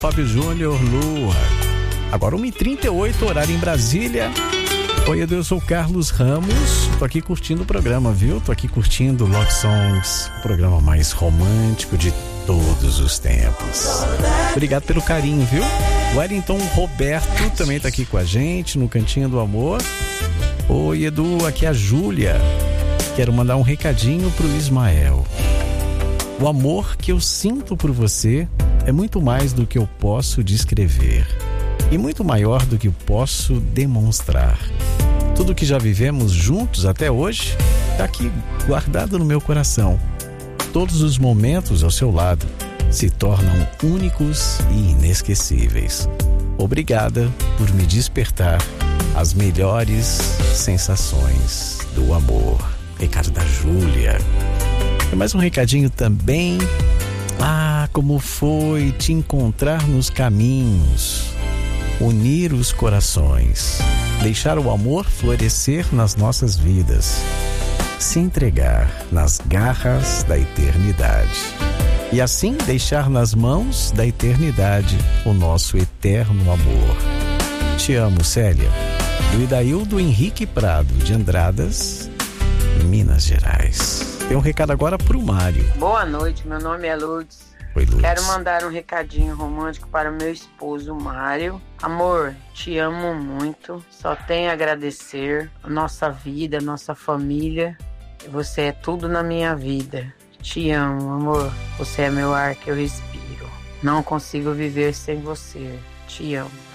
Fábio Júnior, Lua. Agora 1h38, horário em Brasília. Oi, Edu, eu sou o Carlos Ramos. Tô aqui curtindo o programa, viu? Tô aqui curtindo Love Songs, o programa mais romântico de todos os tempos. Obrigado pelo carinho, viu? O Wellington Roberto também tá aqui com a gente no Cantinho do Amor. Oi, Edu, aqui é a Júlia. Quero mandar um recadinho pro Ismael. O amor que eu sinto por você é muito mais do que eu posso descrever e muito maior do que eu posso demonstrar. Tudo que já vivemos juntos até hoje está aqui guardado no meu coração. Todos os momentos ao seu lado se tornam únicos e inesquecíveis. Obrigada por me despertar as melhores sensações do amor. Recado da Júlia. E mais um recadinho também. Como foi te encontrar nos caminhos, unir os corações, deixar o amor florescer nas nossas vidas, se entregar nas garras da eternidade e assim deixar nas mãos da eternidade o nosso eterno amor. Te amo, Célia. Do Idaildo Henrique Prado de Andradas, Minas Gerais. Tem um recado agora pro Mário. Boa noite, meu nome é Lourdes. Oi, Lourdes. Quero mandar um recadinho romântico para o meu esposo Mário. Amor, te amo muito. Só tenho a agradecer a nossa vida, a nossa família. Você é tudo na minha vida. Te amo, amor. Você é meu ar que eu respiro. Não consigo viver sem você. Te amo.